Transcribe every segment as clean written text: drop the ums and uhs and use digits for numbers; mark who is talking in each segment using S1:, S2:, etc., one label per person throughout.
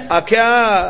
S1: आख्या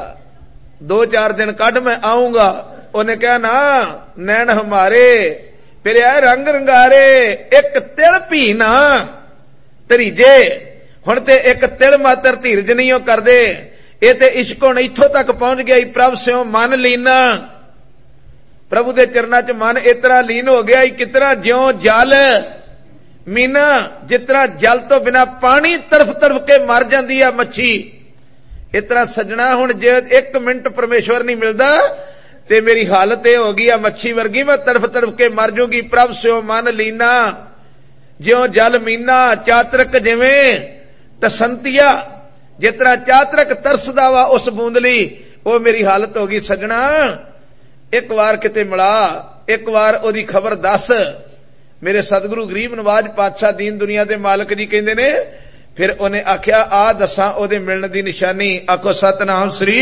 S1: 2-4 दिन कढ़ मैं आऊंगा। उन्हें कहा ना नैन हमारे फिर आए रंग रंगारे, एक तिल भी ना तरीजे। हुण ते एक तिल मात्र धीरज नहीं हो करदे। ये ते इश्क हुण इत्थों तक पहुंच गया, प्रभ स्यों मन लीना। प्रभु दे चरना च मन इतना लीन हो गया, कितना ज्यों जल मीना, जितना जल तो बिना पानी तड़फ तड़फ के मर जाती है मच्छी, इतना सजना हुण जे 1 मिनट परमेश्वर नहीं मिलता ते मेरी हालत यह होगी आ मच्छी वर्गी, मैं तड़फ तड़फ के मर जूगी। प्रभ स्यों मन लीना ज्यों जल मीना, चातरक जिवें तसंतिया, जितना चातरक तरसदा वा उस बूंदली, वो मेरी हालत होगी सजना। एक बार किते मिला, एक बार ओदी खबर दस। मेरे सतगुरु गरीब नवाज पातशाह दीन दुनिया दे मालक जी कहंदे ने, फिर उन्हें आख्या आ दसा ओदे मिलण दी निशानी। आखो सतनाम श्री।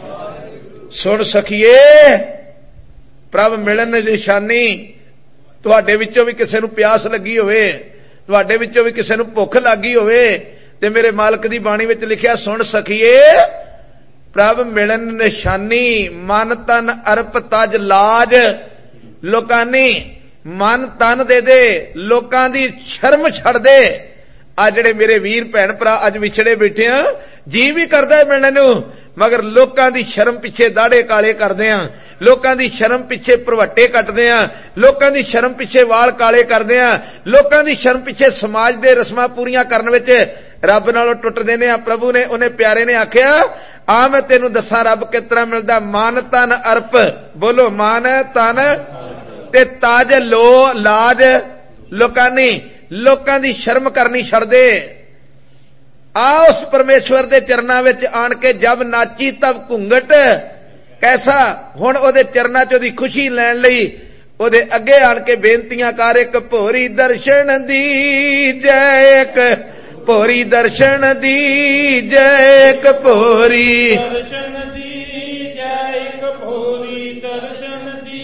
S1: सुन सखिए प्रभ मिलन दी निशानी, तुहाडे विचों भी किसे नूं प्यास लगी होवे, तुहाडे विचों भी किसे नूं भुख लगी होवे, ते मेरे मालक दी बाणी विच लिखिया सुन सखिए प्रभ मिलन निशानी, मन तन अर्प तज लाज लोकानी। मन तन दे दे, लोकां दी शर्म छड़ दे। आ जिहड़े मेरे वीर भैन भरा अज विछड़े बैठे आ, जी भी करदा है मिलण नूं, मगर लोकां दी शर्म पिछे दाड़े काले करदे आ, लोकां दी शर्म पिछे भरवट्टे कटदे आ, लोकां दी शर्म पिछे वाल काले करदे आ, लोकां दी शर्म पिछे समाज दे रस्मां पूरीआं करन विच रब नालों टुटदे ने। प्रभु ने उन्हें प्यारे ने आख्या आ मैं तेनूं दसां रब किस तरह मिलदा। मान तन अर्प, बोलो मान तन ते ताज लो लाज लोकानी, लोकां दी शर्म करनी छड़ दे। आ उस परमेश्वर दे चरनां विच आण के जब नाची तब घुंघट कैसा। हुण ओदे चरनां च ओदी खुशी लैण लई ओदे अगे आण के बेनतियां कर, एक भोरी दर्शन दी जय, एक भोरी दर्शन दी जय, एक भोरी दर्शन दी जय, एक भोरी दर्शन दी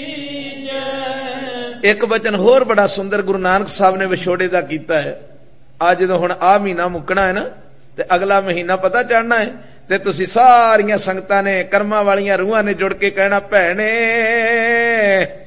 S1: जय। एक वचन होर बड़ा सुंदर गुरु नानक साहब ने विछोड़े दा कीता है। आज जदों हुण आ महीना मुकना है ना, ते अगला महीना पता चढ़ना है, ते तुसी सारियां संगतां ने कर्मां वालियां रूहां ने जुड़ के कहना भैणे